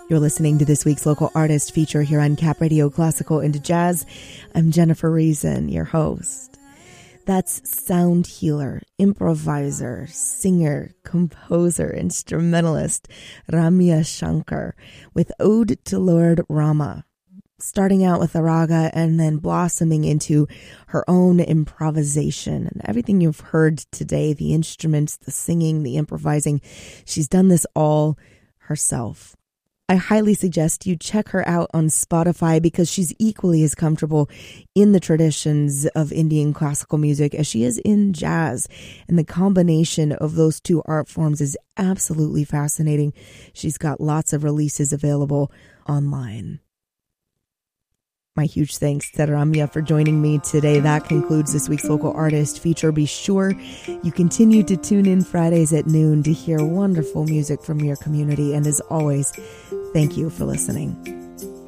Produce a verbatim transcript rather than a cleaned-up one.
You're listening to this week's local artist feature here on Cap Radio Classical into Jazz. I'm Jennifer Reason, your host. That's sound healer, improviser, singer, composer, instrumentalist Ramya Shankar with Ode to Lord Rama, starting out with a raga and then blossoming into her own improvisation. And everything you've heard today, the instruments, the singing, the improvising, she's done this all herself. I highly suggest you check her out on Spotify because she's equally as comfortable in the traditions of Indian classical music as she is in jazz. And the combination of those two art forms is absolutely fascinating. She's got lots of releases available online. My huge thanks to Ramya for joining me today. That concludes this week's local artist feature. Be sure you continue to tune in Fridays at noon to hear wonderful music from your community. And as always, thank you for listening.